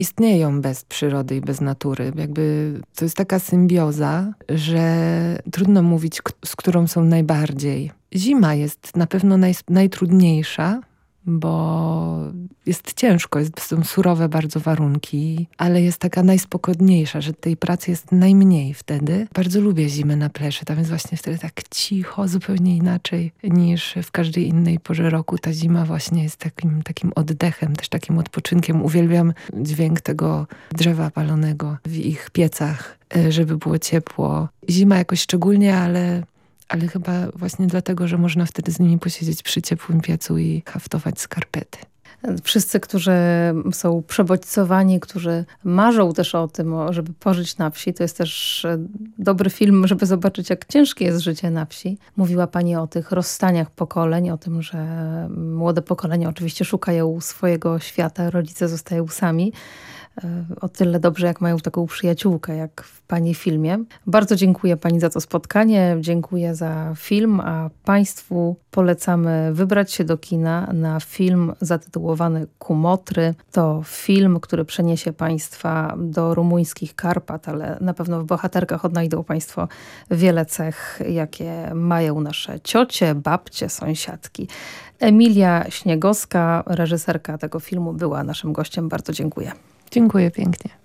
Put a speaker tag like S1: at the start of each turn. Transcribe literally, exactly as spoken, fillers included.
S1: istnieją bez przyrody i bez natury. Jakby to jest taka symbioza, że trudno mówić, z którą są najbardziej. Zima jest na pewno naj, najtrudniejsza, bo jest ciężko, jest, są surowe bardzo warunki, ale jest taka najspokojniejsza, że tej pracy jest najmniej wtedy. Bardzo lubię zimę na Pleszy, tam jest właśnie wtedy tak cicho, zupełnie inaczej niż w każdej innej porze roku. Ta zima właśnie jest takim, takim oddechem, też takim odpoczynkiem. Uwielbiam dźwięk tego drzewa palonego w ich piecach, żeby było ciepło. Zima jakoś szczególnie, ale... ale chyba właśnie dlatego, że można wtedy z nimi posiedzieć przy ciepłym piecu i haftować skarpety.
S2: Wszyscy, którzy są przebodźcowani, którzy marzą też o tym, żeby pożyć na wsi, to jest też dobry film, żeby zobaczyć, jak ciężkie jest życie na wsi. Mówiła pani o tych rozstaniach pokoleń, o tym, że młode pokolenia oczywiście szukają swojego świata, rodzice zostają sami. O tyle dobrze, jak mają taką przyjaciółkę, jak w pani filmie. Bardzo dziękuję pani za to spotkanie, dziękuję za film, a państwu polecamy wybrać się do kina na film zatytułowany Kumotry. To film, który przeniesie państwa do rumuńskich Karpat, ale na pewno w bohaterkach odnajdą państwo wiele cech, jakie mają nasze ciocie, babcie, sąsiadki. Emilia Śniegowska, reżyserka tego filmu, była naszym gościem. Bardzo dziękuję.
S1: Dziękuję pięknie.